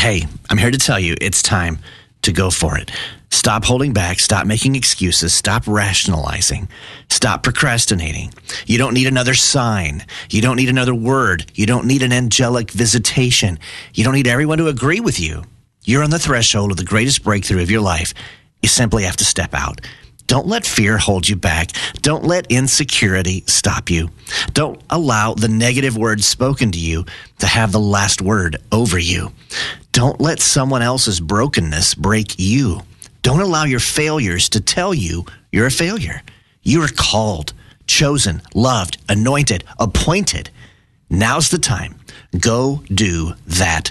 Hey, I'm here to tell you it's time to go for it. Stop holding back. Stop making excuses. Stop rationalizing. Stop procrastinating. You don't need another sign. You don't need another word. You don't need an angelic visitation. You don't need everyone to agree with you. You're on the threshold of the greatest breakthrough of your life. You simply have to step out. Don't let fear hold you back. Don't let insecurity stop you. Don't allow the negative words spoken to you to have the last word over you. Don't let someone else's brokenness break you. Don't allow your failures to tell you you're a failure. You are called, chosen, loved, anointed, appointed. Now's the time. Go do that